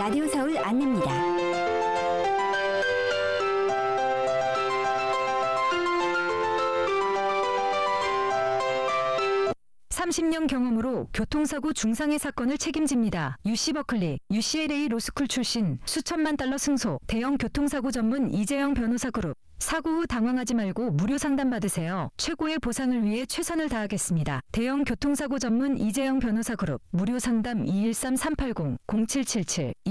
라디오 서울 안내입니다. 30년 경험으로 교통사고 중상해 사건을 책임집니다. UC 버클리, UCLA 로스쿨 출신 수천만 달러 승소, 대형 교통사고 전문 이재영 변호사 그룹. 사고 후 당황하지 말고 무료 상담 받으세요. 최고의 보상을 위해 최선을 다하겠습니다. 대형 교통사고 전문 이재영 변호사 그룹. 무료 상담 213-380-0777,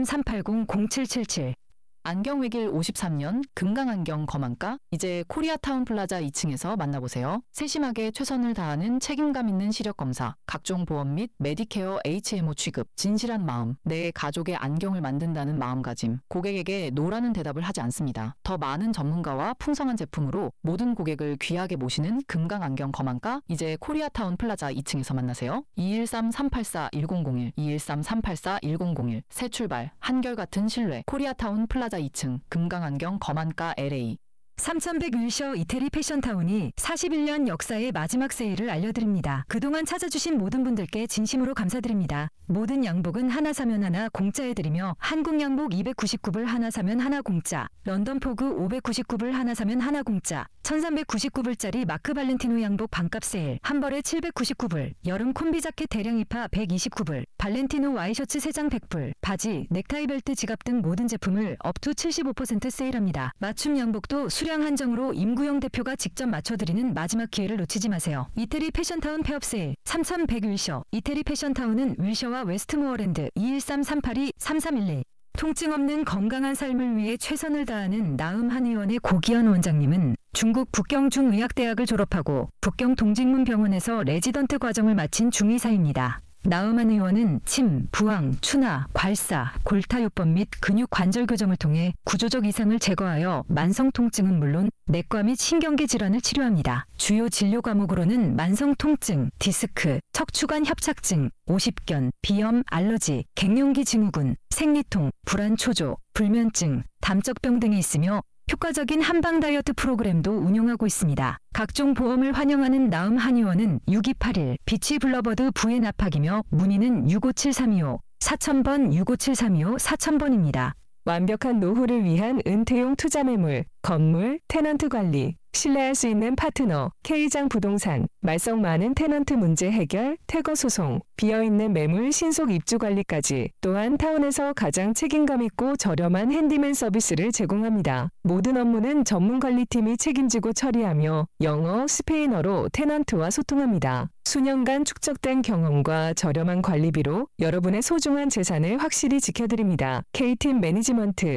213-380-0777. 안경 외길 53년 금강안경 거만가 이제 코리아타운 플라자 2층에서 만나보세요. 세심하게 최선을 다하는 책임감 있는 시력 검사, 각종 보험 및 메디케어 HMO 취급, 진실한 마음, 내 가족의 안경을 만든다는 마음가짐, 고객에게 노라는 대답을 하지 않습니다. 더 많은 전문가와 풍성한 제품으로 모든 고객을 귀하게 모시는 금강안경 거만가 이제 코리아타운 플라자 2층에서 만나세요. 213-384-1001, 213-384-1001. 새 출발, 한결같은 신뢰, 코리아타운 플라자 2층 금강안경 거만가 LA. 3100 윌셔 이태리 패션타운이 41년 역사의 마지막 세일을 알려드립니다. 그동안 찾아주신 모든 분들께 진심으로 감사드립니다. 모든 양복은 하나 사면 하나 공짜해드리며 한국 양복 299불 하나 사면 하나 공짜, 런던 포그 599불 하나 사면 하나 공짜, 1399불짜리 마크 발렌티노 양복 반값 세일, 한 벌에 799불, 여름 콤비 자켓 대량 입하 129불, 발렌티노 와이셔츠 3장 100불, 바지, 넥타이 벨트 지갑 등 모든 제품을 업투 75% 세일합니다. 맞춤 양복도 수량 한정으로 임구영 대표가 직접 맞춰드리는 마지막 기회를 놓치지 마세요. 이태리 패션타운 폐업 세일 3100 윌셔. 이태리 패션타운은 윌셔와 웨스트모어랜드 213-382-3311. 통증 없는 건강한 삶을 위해 최선을 다하는 나음 한의원의 고기현 원장님은 중국 북경중의학대학을 졸업하고 북경 동직문병원에서 레지던트 과정을 마친 중의사입니다. 나음 한의원은 침, 부항, 추나, 괄사, 골타요법 및 근육 관절 교정을 통해 구조적 이상을 제거하여 만성 통증은 물론 내과 및 신경계 질환을 치료합니다. 주요 진료 과목으로는 만성 통증, 디스크, 척추관 협착증, 오십견, 비염, 알러지, 갱년기 증후군, 생리통, 불안 초조, 불면증, 담적병 등이 있으며 효과적인 한방 다이어트 프로그램도 운영하고 있습니다. 각종 보험을 환영하는 나음 한의원은 6281 비치 블러버드 부의 납학이며 문의는 657-325, 4000번 657-325, 4000번입니다. 완벽한 노후를 위한 은퇴용 투자 매물, 건물, 테넌트 관리, 신뢰할 수 있는 파트너, K장 부동산, 말썽 많은 테넌트 문제 해결, 퇴거 소송, 비어있는 매물 신속 입주 관리까지, 또한 타운에서 가장 책임감 있고 저렴한 핸디맨 서비스를 제공합니다. 모든 업무는 전문 관리팀이 책임지고 처리하며 영어, 스페인어로 테넌트와 소통합니다. 수년간 축적된 경험과 저렴한 관리비로 여러분의 소중한 재산을 확실히 지켜드립니다. K팀 매니지먼트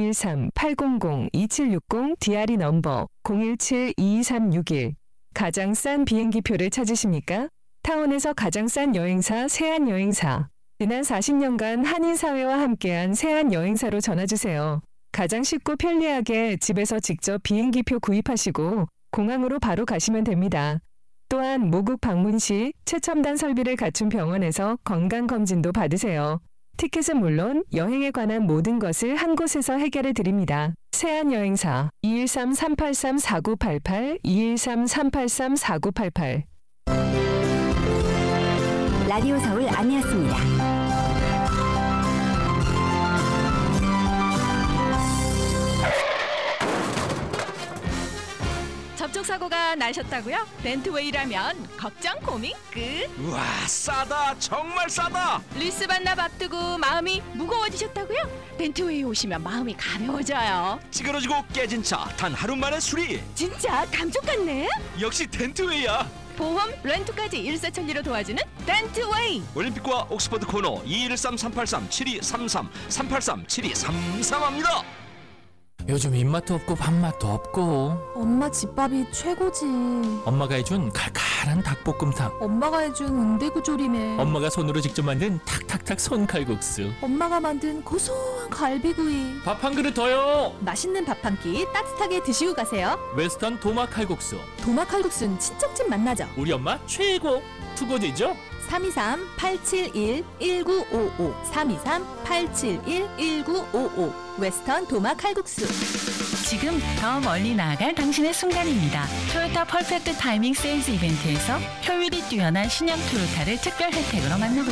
213-800-2760 DRE 넘버 017-22361. 가장 싼 비행기표를 찾으십니까? 타운에서 가장 싼 여행사 세안여행사. 지난 40년간 한인사회와 함께한 세안여행사로 전화주세요. 가장 쉽고 편리하게 집에서 직접 비행기표 구입하시고 공항으로 바로 가시면 됩니다. 또한 모국 방문 시 최첨단 설비를 갖춘 병원에서 건강검진도 받으세요. 티켓은 물론 여행에 관한 모든 것을 한 곳에서 해결해 드립니다. 세안여행사 213-383-4988, 213-383-4988. 라디오 서울 안내였습니다. 접촉사고가 나셨다고요? 렌트웨이라면 걱정 고민 끝. 우와, 싸다, 정말 싸다. 리스 반납 앞두고 마음이 무거워지셨다고요? 렌트웨이 오시면 마음이 가벼워져요. 찌그러지고 깨진 차 단 하루 만에 수리. 진짜 감쪽 같네. 역시 덴트웨이야. 보험, 렌트까지 일사천리로 도와주는 렌트웨이. 올림픽과 옥스퍼드 코너 213-383-7233, 383-7233합니다. 요즘 입맛도 없고 밥맛도 없고. 엄마 집밥이 최고지. 엄마가 해준 칼칼한 닭볶음탕, 엄마가 해준 은대구조림에 엄마가 손으로 직접 만든 탁탁탁 손칼국수, 엄마가 만든 고소한 갈비구이. 밥 한 그릇 더요. 맛있는 밥 한 끼 따뜻하게 드시고 가세요. 웨스턴 도마 칼국수. 도마 칼국수는 친척집 맛나죠. 우리 엄마 최고. 투고지죠? 323-871-1955, 323-871-1955. 웨스턴 도마 칼국수. 지금 더 멀리 나아갈 당신의 순간입니다. 토요타 퍼펙트 타이밍 세일즈 이벤트에서 효율이 뛰어난 신형 토요타를 특별 혜택으로 만나보세요.